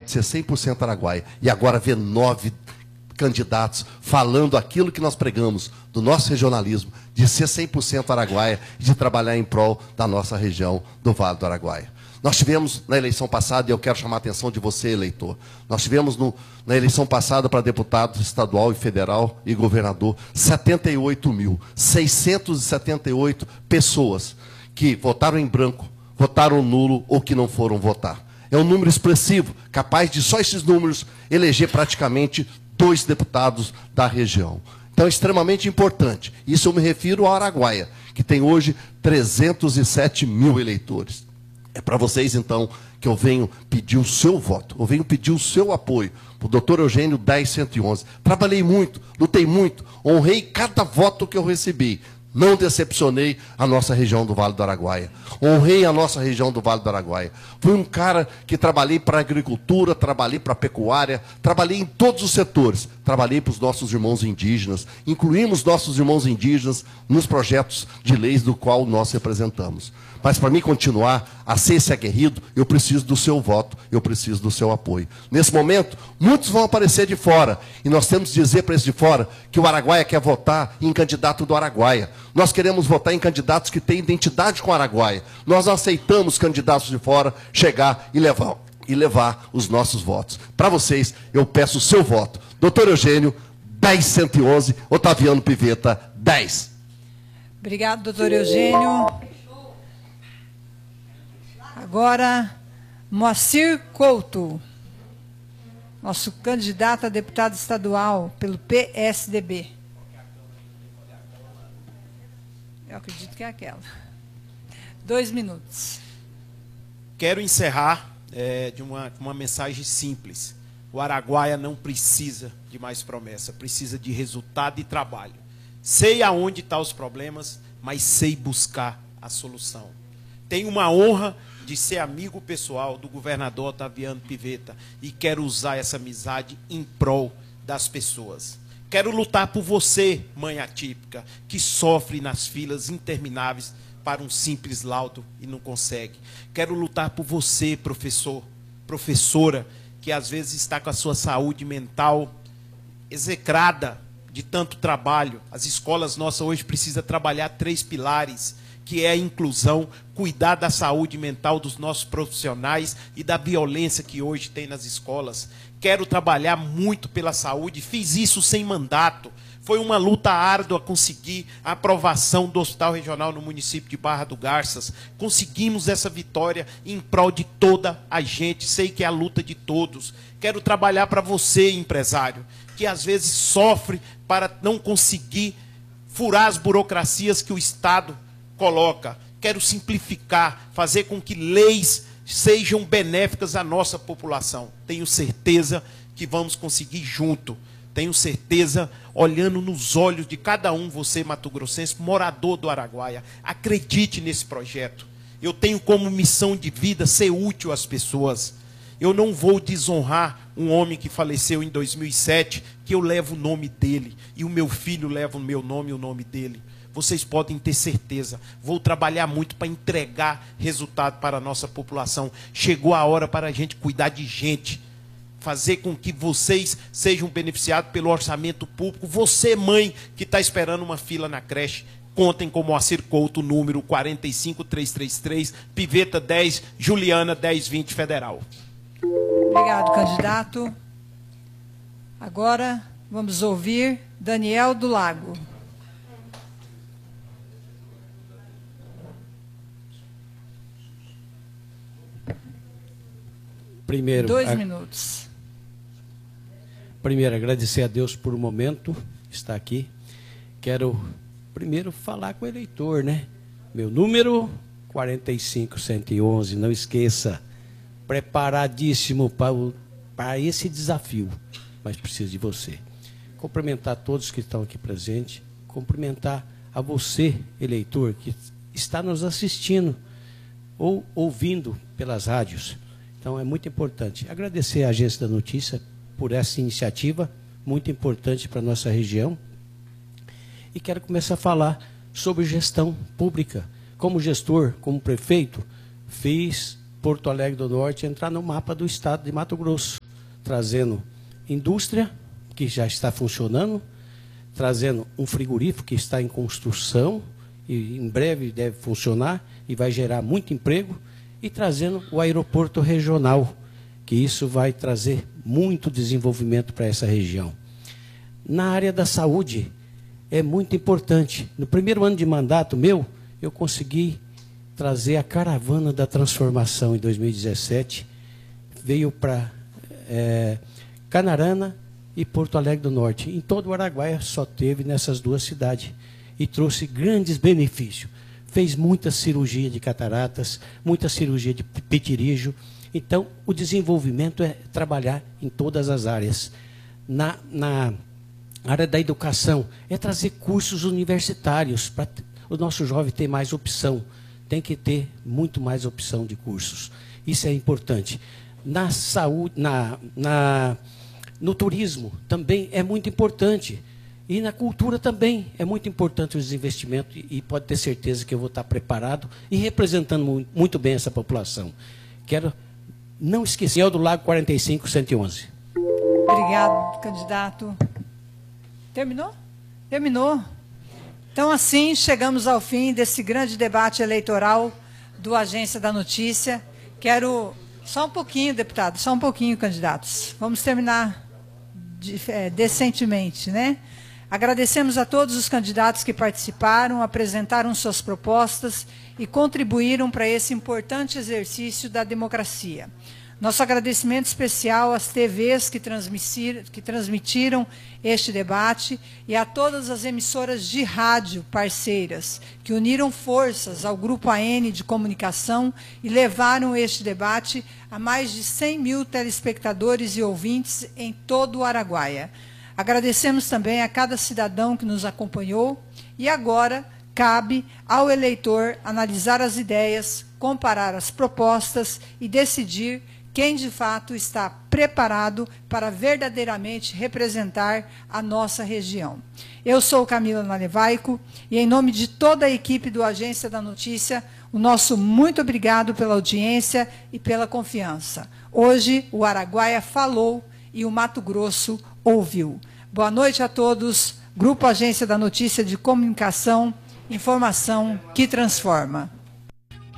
de ser 100% Araguaia. E agora ver 9 candidatos falando aquilo que nós pregamos do nosso regionalismo, de ser 100% Araguaia e de trabalhar em prol da nossa região do Vale do Araguaia. Nós tivemos na eleição passada, e eu quero chamar a atenção de você, eleitor, nós tivemos na eleição passada para deputado estadual e federal e governador 78.678 pessoas que votaram em branco, votaram nulo ou que não foram votar. É um número expressivo, capaz de só esses números eleger praticamente 2 deputados da região. Então é extremamente importante. Isso eu me refiro ao Araguaia, que tem hoje 307 mil eleitores. É para vocês, então, que eu venho pedir o seu voto, eu venho pedir o seu apoio para o doutor Eugênio 10111. Trabalhei muito, lutei muito, honrei cada voto que eu recebi. Não decepcionei a nossa região do Vale do Araguaia. Honrei a nossa região do Vale do Araguaia. Fui um cara que trabalhei para a agricultura, trabalhei para a pecuária, trabalhei em todos os setores. Trabalhei para os nossos irmãos indígenas, incluímos nossos irmãos indígenas nos projetos de leis do qual nós representamos. Mas para mim continuar a ser esse aguerrido, eu preciso do seu voto, eu preciso do seu apoio. Nesse momento, muitos vão aparecer de fora, e nós temos que dizer para esses de fora que o Araguaia quer votar em candidato do Araguaia. Nós queremos votar em candidatos que têm identidade com o Araguaia. Nós não aceitamos candidatos de fora chegar e levar os nossos votos. Para vocês, eu peço o seu voto. Doutor Eugênio, 10111, Otaviano Pivetta, 10. Obrigado, doutor Eugênio. Agora, Moacir Couto, nosso candidato a deputado estadual pelo PSDB. Eu acredito que é aquela. 2 minutos. Quero encerrar uma mensagem simples. O Araguaia não precisa de mais promessa, precisa de resultado e trabalho. Sei aonde estão os problemas, mas sei buscar a solução. Tenho uma honra de ser amigo pessoal do governador Otaviano Pivetta e quero usar essa amizade em prol das pessoas. Quero lutar por você, mãe atípica, que sofre nas filas intermináveis para um simples laudo e não consegue. Quero lutar por você, professor, professora, que às vezes está com a sua saúde mental execrada de tanto trabalho. As escolas nossas hoje precisam trabalhar 3 pilares, que é a inclusão, cuidar da saúde mental dos nossos profissionais e da violência que hoje tem nas escolas. Quero trabalhar muito pela saúde, fiz isso sem mandato. Foi uma luta árdua conseguir a aprovação do Hospital Regional no município de Barra do Garças. Conseguimos essa vitória em prol de toda a gente. Sei que é a luta de todos. Quero trabalhar para você, empresário, que às vezes sofre para não conseguir furar as burocracias que o Estado coloca. Quero simplificar, fazer com que leis sejam benéficas à nossa população. Tenho certeza que vamos conseguir junto. Tenho certeza, olhando nos olhos de cada um, você, mato-grossense, morador do Araguaia, acredite nesse projeto. Eu tenho como missão de vida ser útil às pessoas. Eu não vou desonrar um homem que faleceu em 2007, que eu levo o nome dele, e o meu filho leva o meu nome e o nome dele. Vocês podem ter certeza, vou trabalhar muito para entregar resultado para a nossa população. Chegou a hora para a gente cuidar de gente, fazer com que vocês sejam beneficiados pelo orçamento público. Você, mãe, que está esperando uma fila na creche, contem com Moacir Couto, número 45333, Pivetta 10, Juliana 1020 Federal. Obrigado, candidato. Agora vamos ouvir Daniel do Lago. Primeiro, 2 minutos. Primeiro, agradecer a Deus por um momento estar aqui. Quero primeiro falar com o eleitor, né? Meu número 45111, não esqueça. Preparadíssimo para esse desafio, mas preciso de você. Cumprimentar todos que estão aqui presentes, cumprimentar a você, eleitor, que está nos assistindo ou ouvindo pelas rádios. Então é muito importante. Agradecer à Agência da Notícia por essa iniciativa, muito importante para a nossa região. E quero começar a falar sobre gestão pública. Como gestor, como prefeito, fiz Porto Alegre do Norte entrar no mapa do estado de Mato Grosso. trazendo indústria, que já está funcionando, trazendo um frigorífico que está em construção, e em breve deve funcionar, e vai gerar muito emprego, e trazendo o aeroporto regional, que isso vai trazer muito desenvolvimento para essa região. Na área da saúde, é muito importante. No primeiro ano de mandato meu, eu consegui trazer a caravana da transformação em 2017. Veio para Canarana e Porto Alegre do Norte. Em todo o Araguaia só teve nessas duas cidades. E trouxe grandes benefícios. Fez muita cirurgia de cataratas, muita cirurgia de pitirígio. Então, o desenvolvimento é trabalhar em todas as áreas. Na área da educação, é trazer cursos universitários para o nosso jovem ter mais opção. Tem que ter muito mais opção de cursos. Isso é importante. Na saúde, no turismo também é muito importante. E na cultura também é muito importante os investimentos e pode ter certeza que eu vou estar preparado e representando muito bem essa população. Quero não esquecer do Lago 45-111. Obrigado, candidato. Terminou? Terminou. Então, assim, chegamos ao fim desse grande debate eleitoral do Agência da Notícia. Quero... Só um pouquinho, deputado, só um pouquinho, candidatos. Vamos terminar decentemente, né? Agradecemos a todos os candidatos que participaram, apresentaram suas propostas e contribuíram para esse importante exercício da democracia. Nosso agradecimento especial às TVs que transmitiram este debate e a todas as emissoras de rádio parceiras que uniram forças ao Grupo AN de comunicação e levaram este debate a mais de 100 mil telespectadores e ouvintes em todo o Araguaia. Agradecemos também a cada cidadão que nos acompanhou e agora cabe ao eleitor analisar as ideias, comparar as propostas e decidir quem de fato está preparado para verdadeiramente representar a nossa região. Eu sou Camila Nalevaico e em nome de toda a equipe do Agência da Notícia, o nosso muito obrigado pela audiência e pela confiança. Hoje o Araguaia falou e o Mato Grosso ouviu. Boa noite a todos. Grupo Agência da Notícia de Comunicação, informação que transforma.